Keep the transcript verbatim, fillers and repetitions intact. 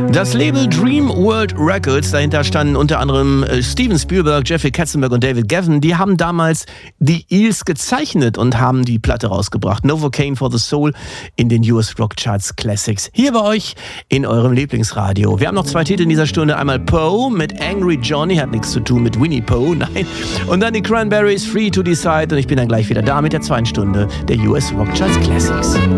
Das Label Dream World Records, dahinter standen unter anderem Steven Spielberg, Jeffrey Katzenberg und David Geffen. Die haben damals die Eels gezeichnet und haben die Platte rausgebracht. Novocaine for the Soul in den U S Rock Charts Classics. Hier bei euch in eurem Lieblingsradio. Wir haben noch zwei Titel in dieser Stunde. Einmal Poe mit Angry Johnny, hat nichts zu tun mit Winnie Poe, nein. Und dann die Cranberries, Free to Decide. Und ich bin dann gleich wieder da mit der zweiten Stunde der U S Rock Charts Classics.